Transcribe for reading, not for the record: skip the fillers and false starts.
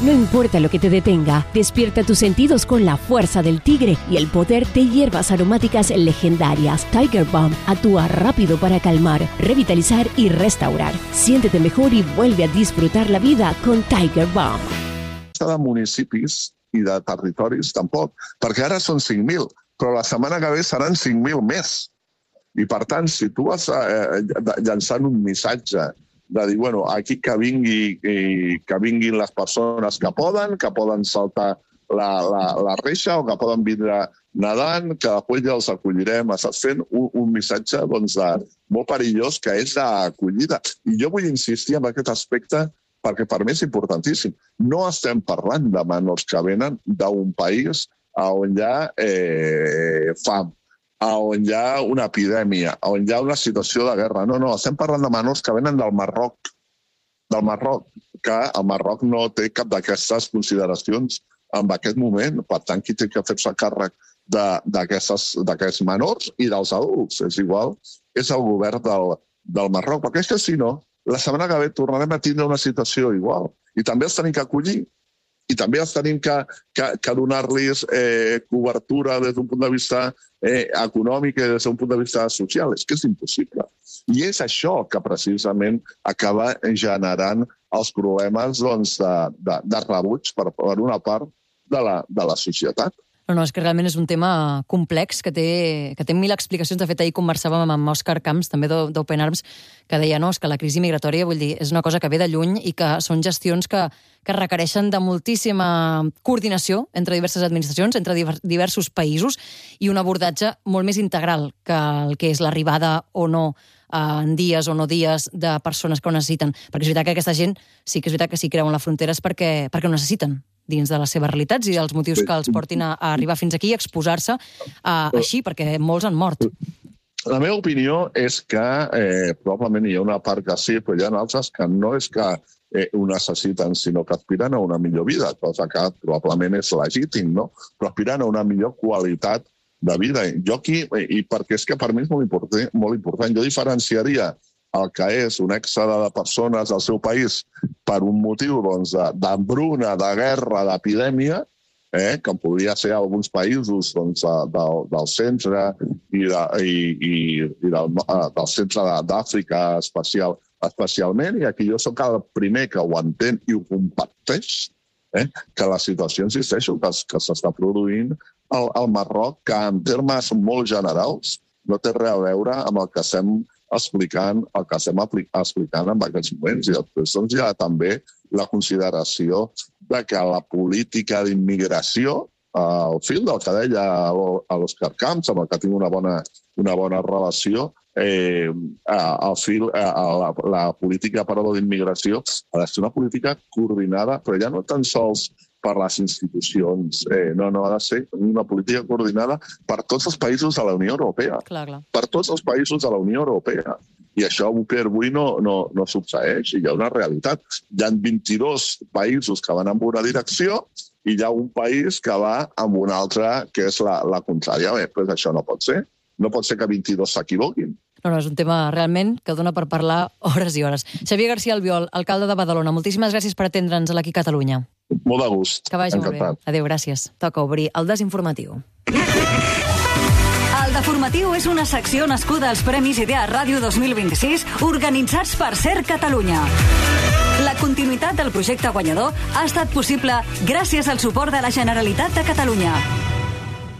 No importa lo que te detenga, despierta tus sentidos con la fuerza del tigre y el poder de hierbas aromáticas legendarias. Tiger Balm actúa rápido para calmar, revitalizar y restaurar. Siéntete mejor y vuelve a disfrutar la vida con Tiger Balm. De municipis i de territoris tampoc, perquè ara són 5.000, però la setmana que ve seran 5.000 més. I per tant, si tu vas llançant un missatge de dir, bueno, aquí que vinguin les persones que poden saltar la reixa o que poden vindre nedant, que després ja els acollirem. Estàs fent un missatge molt perillós que és d'acollida. I jo vull insistir en aquest aspecte perquè per mi és importantíssim. No estem parlant de menors que venen d'un país on hi ha fam, on hi ha una epidèmia, on hi ha una situació de guerra. No, estem parlant de menors que venen del Marroc, que el Marroc no té cap d'aquestes consideracions en aquest moment. Per tant, qui té que fer-se càrrec d'aquests menors i dels adults? És igual, és el govern del Marroc. Perquè és que si no, la setmana que ve tornarem a tindre una situació igual. I també els tenim que acollir. I també els tenim que donar-los cobertura des d'un punt de vista econòmic i des d'un punt de vista social. És que és impossible. I és això que precisament acaba generant els problemes de rebuig per una part de la societat. No, és que realment és un tema complex que té mil explicacions. De fet, ahir conversàvem amb Òscar Camps, també d'Open Arms, que deia és que la crisi migratòria, vull dir, és una cosa que ve de lluny i que són gestions que requereixen de moltíssima coordinació entre diverses administracions, entre diversos països, i un abordatge molt més integral que el que és l'arribada o no en dies o no dies de persones que ho necessiten. Perquè és veritat que aquesta gent sí que és veritat que si creuen la frontera és perquè ho necessiten dins de les seves realitats i dels motius que els portin a arribar fins aquí i exposar-se així, perquè molts han mort. La meva opinió és que probablement hi ha una part que sí, però hi ha altres que no és que ho necessiten, sinó que aspiren a una millor vida, cosa que probablement és legítim, no? Però aspiren a una millor qualitat de vida. Jo aquí, i perquè és que per mi és molt important, jo diferenciaria el que és un èxode de persones al seu país per un motiu d'hambruna, de guerra, d'epidèmia, que podria ser alguns països del centre i del centre d'Àfrica especialment, i aquí jo soc el primer que ho entén i ho comparteix, que la situació, insisteixo, que s'està produint al Marroc, que en termes molt generals no té res a veure amb el que estem explicant en aquests moments. I després hi ha també la consideració de que la política d'immigració, al fil del que deia l'Òscar Camps, amb el que tinc una bona relació, la política d'immigració ha de ser una política coordinada, però ja no tan sols per les institucions. No, ha de ser una política coordinada per tots els països de la Unió Europea. Clar. Per tots els països de la Unió Europea. I això avui no succeeix. Hi ha una realitat. Hi ha 22 països que van en una direcció i hi ha un país que va en una altra, que és la contrària. Bé, doncs això no pot ser. No pot ser que 22 s'equivoquin. No, és un tema realment que dona per parlar hores i hores. Xavier García Albiol, alcalde de Badalona, moltíssimes gràcies per atendre'ns l'Aquí Catalunya. Molt de gust. Que vagi molt bé. Adéu, gràcies. Toca obrir el Desinformatiu. El Deformatiu és una secció nascuda als Premis Idea Ràdio 2026 organitzats per Ser Catalunya. La continuïtat del projecte guanyador ha estat possible gràcies al suport de la Generalitat de Catalunya.